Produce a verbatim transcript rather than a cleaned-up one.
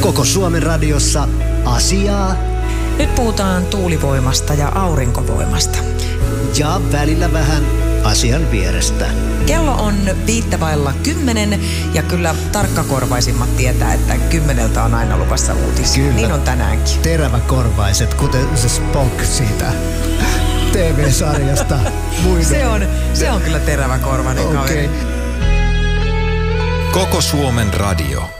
Koko Suomen radiossa asiaa Nyt puhutaan tuulivoimasta ja aurinkovoimasta. ja välillä vähän asian vierestä. Kello on viittävailla kymmenen ja kyllä tarkkakorvaisimmat tietää, että kymmeneltä on aina luvassa uutisia. Kyllä. Niin on tänäänkin. Teräväkorvaiset, kuten se Spock siitä T V-sarjasta. Se on, se on kyllä teräväkorvainen Okei. kaveri. Koko Suomen radio.